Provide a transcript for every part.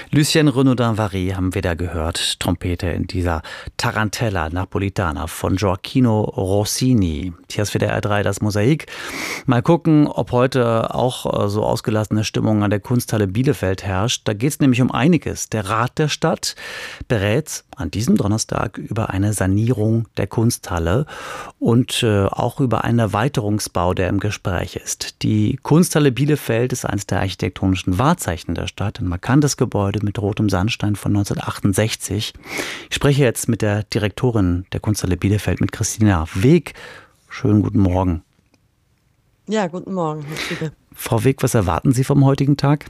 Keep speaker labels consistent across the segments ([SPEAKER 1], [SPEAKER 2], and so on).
[SPEAKER 1] Lucien Renaudin-Vary haben wir da gehört, Trompete in dieser Tarantella Napolitana von Gioacchino Rossini. Hier ist WDR 3 das Mosaik. Mal gucken, ob heute auch so ausgelassene Stimmung an der Kunsthalle Bielefeld herrscht. Da geht es nämlich um einiges. Der Rat der Stadt berät an diesem Donnerstag über eine Sanierung der Kunsthalle und auch über einen Erweiterungsbau, der im Gespräch ist. Die Kunsthalle Bielefeld ist eines der architektonischen Wahrzeichen der Stadt, ein markantes Gebäude mit rotem Sandstein von 1968. Ich spreche jetzt mit der Direktorin der Kunsthalle Bielefeld, mit Christina Weg. Schönen guten Morgen.
[SPEAKER 2] Ja, guten Morgen, Herr Schiebe.
[SPEAKER 1] Frau Weg, was erwarten Sie vom heutigen Tag?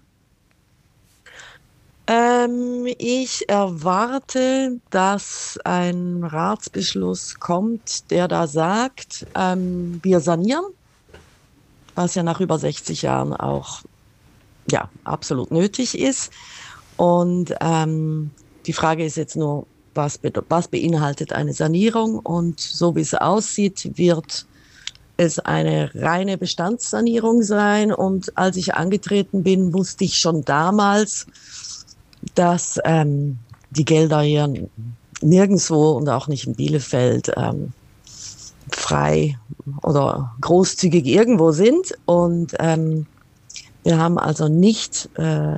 [SPEAKER 2] Ich erwarte, dass ein Ratsbeschluss kommt, der da sagt, wir sanieren, was ja nach über 60 Jahren auch absolut nötig ist. Und die Frage ist jetzt nur, was beinhaltet eine Sanierung? Und so wie es aussieht, wird es eine reine Bestandssanierung sein. Und als ich angetreten bin, wusste ich schon damals, dass die Gelder hier nirgendwo und auch nicht in Bielefeld frei oder großzügig irgendwo sind. Und wir haben also nicht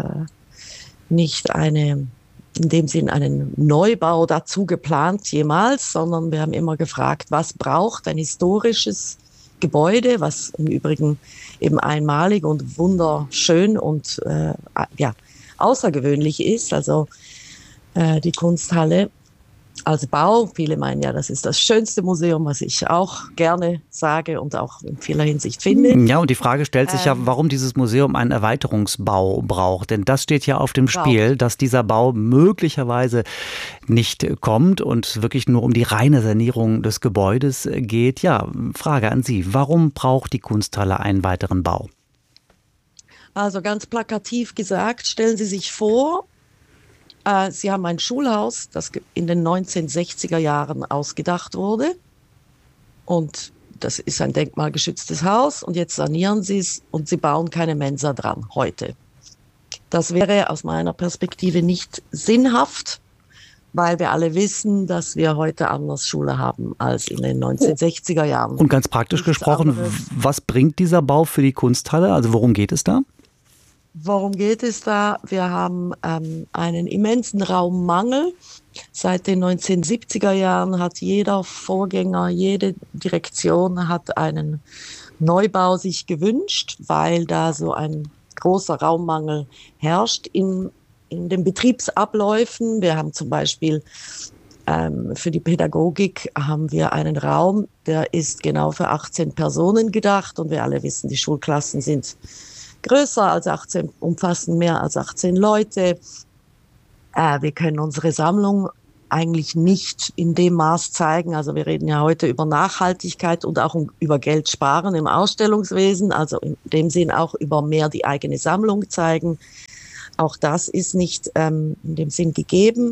[SPEAKER 2] in dem Sinn einen Neubau dazu geplant jemals, sondern wir haben immer gefragt, was braucht ein historisches Gebäude, was im Übrigen eben einmalig und wunderschön und außergewöhnlich ist. Also die Kunsthalle als Bau, viele meinen ja, das ist das schönste Museum, was ich auch gerne sage und auch in vieler Hinsicht finde.
[SPEAKER 1] Ja, und die Frage stellt sich ja, warum dieses Museum einen Erweiterungsbau braucht. Denn das steht ja auf dem Spiel, dass dieser Bau möglicherweise nicht kommt und es wirklich nur um die reine Sanierung des Gebäudes geht. Ja, Frage an Sie, warum braucht die Kunsthalle einen weiteren Bau?
[SPEAKER 2] Also ganz plakativ gesagt, stellen Sie sich vor, Sie haben ein Schulhaus, das in den 1960er Jahren ausgedacht wurde. Und das ist ein denkmalgeschütztes Haus. Und jetzt sanieren Sie es und Sie bauen keine Mensa dran heute. Das wäre aus meiner Perspektive nicht sinnhaft, weil wir alle wissen, dass wir heute anders Schule haben als in den 1960er Jahren.
[SPEAKER 1] Und ganz praktisch gesprochen, was bringt dieser Bau für die Kunsthalle? Also worum geht es da?
[SPEAKER 2] Worum geht es da? Wir haben einen immensen Raummangel. Seit den 1970er Jahren hat jeder Vorgänger, jede Direktion hat einen Neubau sich gewünscht, weil da so ein großer Raummangel herrscht in den Betriebsabläufen. Wir haben zum Beispiel für die Pädagogik haben wir einen Raum, der ist genau für 18 Personen gedacht. Und wir alle wissen, die Schulklassen sind größer als 18, umfassen mehr als 18 Leute. Wir können unsere Sammlung eigentlich nicht in dem Maß zeigen. Also wir reden ja heute über Nachhaltigkeit und auch über Geld sparen im Ausstellungswesen. Also in dem Sinn auch über mehr die eigene Sammlung zeigen. Auch das ist nicht in dem Sinn gegeben.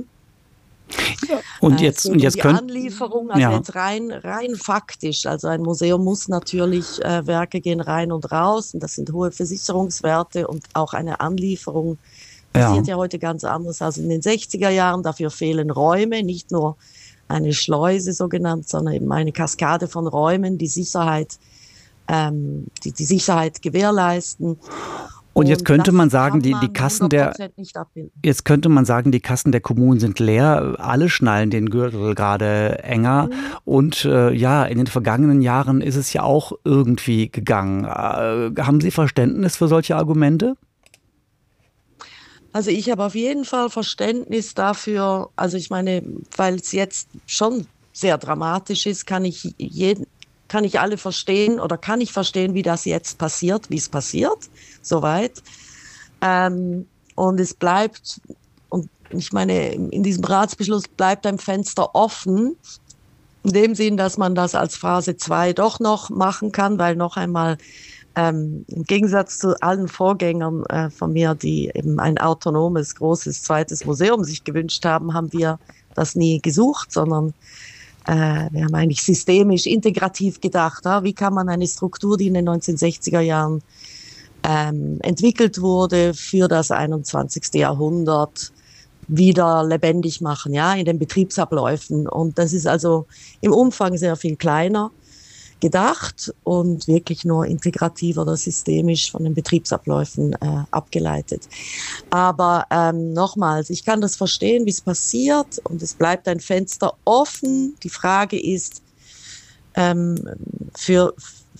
[SPEAKER 1] Und jetzt
[SPEAKER 2] die Anlieferung, also jetzt rein faktisch. Also ein Museum muss natürlich Werke gehen rein und raus und das sind hohe Versicherungswerte und auch eine Anlieferung passiert ja heute ganz anders als in den 60er Jahren. Dafür fehlen Räume, nicht nur eine Schleuse so genannt, sondern eben eine Kaskade von Räumen, die Sicherheit gewährleisten.
[SPEAKER 1] Und jetzt könnte man sagen, die Kassen der Kommunen sind leer. Alle schnallen den Gürtel gerade enger. Und in den vergangenen Jahren ist es ja auch irgendwie gegangen. Haben Sie Verständnis für solche Argumente?
[SPEAKER 2] Also ich habe auf jeden Fall Verständnis dafür. Also ich meine, weil es jetzt schon sehr dramatisch ist, kann ich alle verstehen oder kann ich verstehen, wie das jetzt passiert, wie es passiert, soweit. Und es bleibt, und ich meine, in diesem Ratsbeschluss bleibt ein Fenster offen, in dem Sinn, dass man das als Phase 2 doch noch machen kann, weil noch einmal im Gegensatz zu allen Vorgängern von mir, die eben ein autonomes, großes, zweites Museum sich gewünscht haben, haben wir das nie gesucht, sondern wir haben eigentlich systemisch, integrativ gedacht. Wie kann man eine Struktur, die in den 1960er Jahren entwickelt wurde für das 21. Jahrhundert, wieder lebendig machen, ja, in den Betriebsabläufen. Und das ist also im Umfang sehr viel kleiner gedacht und wirklich nur integrativ oder systemisch von den Betriebsabläufen abgeleitet. Aber nochmals, ich kann das verstehen, wie es passiert, und es bleibt ein Fenster offen. Die Frage ist, für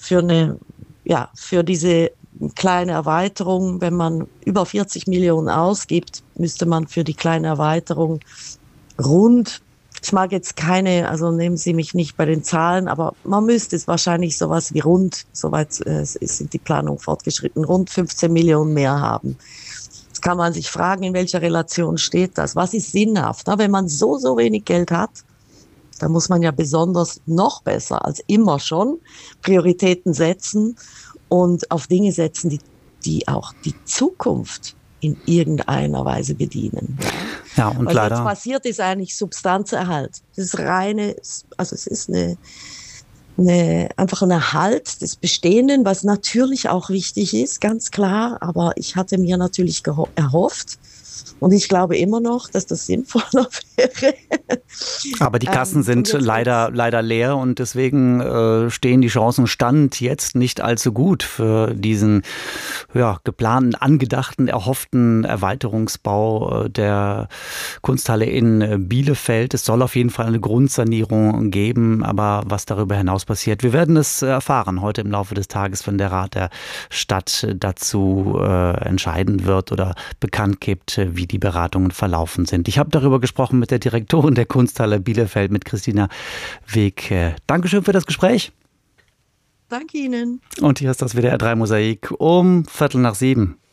[SPEAKER 2] diese kleine Erweiterung, wenn man über 40 Millionen ausgibt, müsste man für die kleine Erweiterung rund, ich mag jetzt keine, also nehmen Sie mich nicht bei den Zahlen, aber man müsste es wahrscheinlich sowas wie soweit sind die Planungen fortgeschritten, rund 15 Millionen mehr haben. Jetzt kann man sich fragen, in welcher Relation steht das? Was ist sinnhaft? Wenn man so wenig Geld hat, da muss man ja besonders noch besser als immer schon Prioritäten setzen und auf Dinge setzen, die auch die Zukunft in irgendeiner Weise bedienen.
[SPEAKER 1] Ja, und
[SPEAKER 2] was
[SPEAKER 1] leider
[SPEAKER 2] jetzt passiert, ist eigentlich Substanzerhalt. Das ist es ist einfach ein Erhalt des Bestehenden, was natürlich auch wichtig ist, ganz klar. Aber ich hatte mir natürlich erhofft, und ich glaube immer noch, dass das sinnvoller wäre.
[SPEAKER 1] Aber die Kassen sind leider leer, und deswegen stehen die Chancen Stand jetzt nicht allzu gut für diesen geplanten, angedachten, erhofften Erweiterungsbau der Kunsthalle in Bielefeld. Es soll auf jeden Fall eine Grundsanierung geben, aber was darüber hinaus passiert, wir werden es erfahren heute im Laufe des Tages, wenn der Rat der Stadt dazu entscheiden wird oder bekannt gibt, wie die Beratungen verlaufen sind. Ich habe darüber gesprochen mit der Direktorin der Kunsthalle Bielefeld, mit Christina Weg. Dankeschön für das Gespräch.
[SPEAKER 2] Danke Ihnen.
[SPEAKER 1] Und hier ist das WDR 3 Mosaik um 6:15.